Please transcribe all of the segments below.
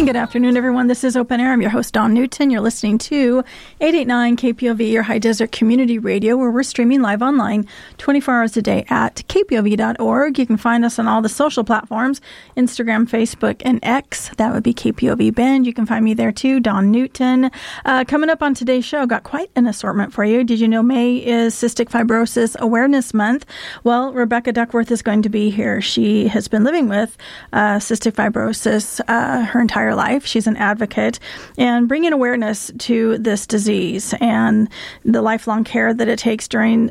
And good afternoon, everyone. This is Open Air. I'm your host, Dawn Newton. You're listening to 889 KPOV, your High Desert Community Radio, where we're streaming live online 24 hours a day at kpov.org. You can find us on all the social platforms, Instagram, Facebook, and X. That would be KPOV Bend. You can find me there, too, Dawn Newton. Coming up on today's show, got quite an assortment for you. Did you know May is Cystic Fibrosis Awareness Month? Well, Rebecca Duckworth is going to be here. She has been living with cystic fibrosis her entire life. She's an advocate and bringing awareness to this disease and the lifelong care that it takes during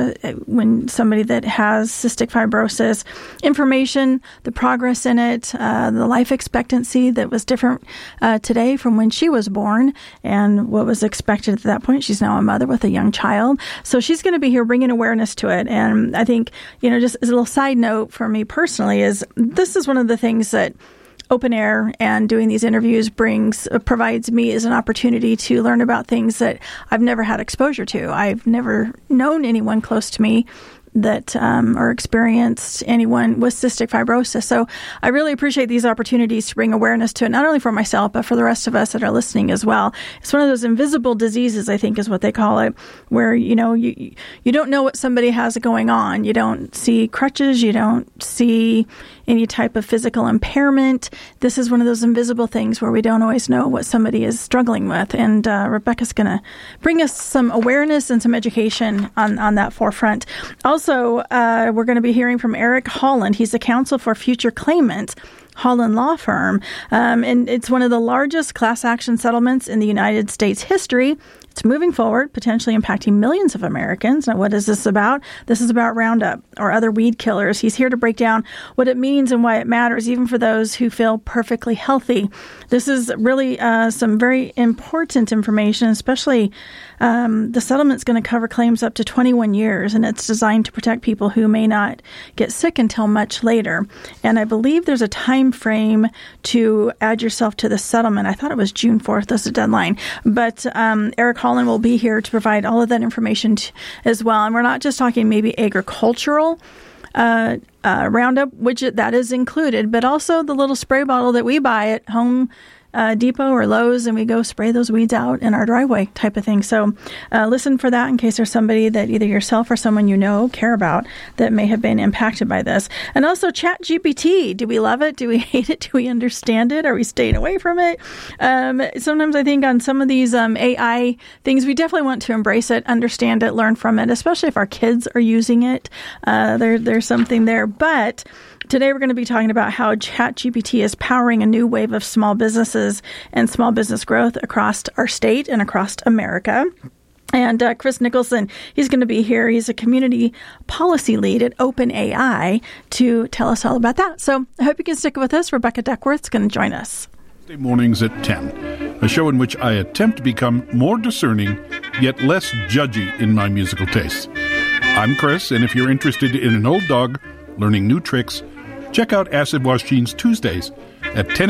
when somebody that has cystic fibrosis, information, the progress in it, the life expectancy that was different today from when she was born and what was expected at that point. She's now a mother with a young child. So she's going to be here bringing awareness to it. And I think, just as a little side note for me personally is this is one of the things that Open Air and doing these interviews provides me as an opportunity to learn about things that I've never had exposure to. I've never known anyone close to me that or experienced anyone with cystic fibrosis. So I really appreciate these opportunities to bring awareness to it, not only for myself, but for the rest of us that are listening as well. It's one of those invisible diseases, I think is what they call it, where, you don't know what somebody has going on. You don't see crutches. You don't see any type of physical impairment. This is one of those invisible things where we don't always know what somebody is struggling with. And Rebecca's going to bring us some awareness and some education on that forefront. Also, we're going to be hearing from Eric Holland. He's the counsel for future claimants, Holland Law Firm. And it's one of the largest class action settlements in the United States history. It's moving forward, potentially impacting millions of Americans. Now, what is this about? This is about Roundup or other weed killers. He's here to break down what it means and why it matters, even for those who feel perfectly healthy. This is really some very important information, especially the settlement's going to cover claims up to 21 years, and it's designed to protect people who may not get sick until much later. And I believe there's a time frame to add yourself to the settlement. I thought it was June 4th as the deadline. But Eric Holland will be here to provide all of that information as well. And we're not just talking maybe agricultural Roundup, which that is included, but also the little spray bottle that we buy at Home Depot or Lowe's, and we go spray those weeds out in our driveway type of thing. So listen for that in case there's somebody that either yourself or someone care about that may have been impacted by this. And also ChatGPT. Do we love it? Do we hate it? Do we understand it? Are we staying away from it? Sometimes I think on some of these AI things, we definitely want to embrace it, understand it, learn from it, especially if our kids are using it. There's something there. But today we're going to be talking about how ChatGPT is powering a new wave of small businesses and small business growth across our state and across America. And Chris Nicholson, he's going to be here. He's a community policy lead at OpenAI to tell us all about that. So I hope you can stick with us. Rebecca Duckworth is going to join us. Tuesday mornings at 10, a show in which I attempt to become more discerning, yet less judgy in my musical tastes. I'm Chris, and if you're interested in an old dog learning new tricks, check out Acid Wash Jeans Tuesdays at 10